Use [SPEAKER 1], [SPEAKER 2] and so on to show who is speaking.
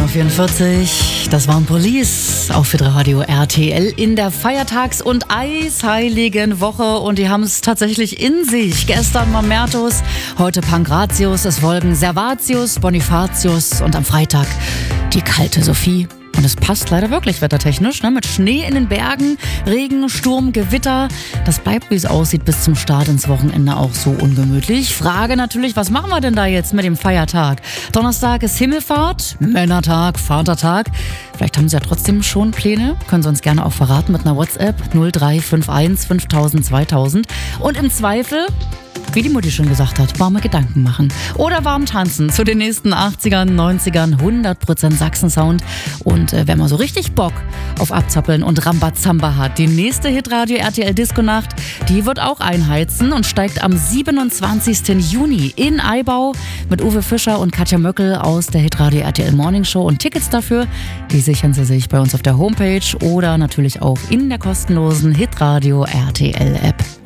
[SPEAKER 1] 10.44 Uhr, das waren Police auf Hitradio RTL in der Feiertags- und eisheiligen Woche und die haben es tatsächlich in sich. Gestern Mamertus, heute Pankratius, es folgen Servatius, Bonifatius und am Freitag die kalte Sophie. Und es passt leider wirklich wettertechnisch, mit Schnee in den Bergen, Regen, Sturm, Gewitter. Das bleibt, wie es aussieht, bis zum Start ins Wochenende auch so ungemütlich. Frage natürlich, was machen wir denn da jetzt mit dem Feiertag? Donnerstag ist Himmelfahrt, Männertag, Vatertag. Vielleicht haben Sie ja trotzdem schon Pläne. Können Sie uns gerne auch verraten mit einer WhatsApp 0351 5000 2000. Und im Zweifel, wie die Mutti schon gesagt hat, warme Gedanken machen. Oder warm tanzen zu den nächsten 80ern, 90ern, 100% Sachsen-Sound. Und wer mal so richtig Bock auf Abzappeln und Rambazamba hat, die nächste Hitradio RTL Disco-Nacht, die wird auch einheizen und steigt am 27. Juni in Aibau mit Uwe Fischer und Katja Möckel aus der Hitradio RTL Morning Show. Und Tickets dafür, die sichern Sie sich bei uns auf der Homepage oder natürlich auch in der kostenlosen Hitradio RTL App.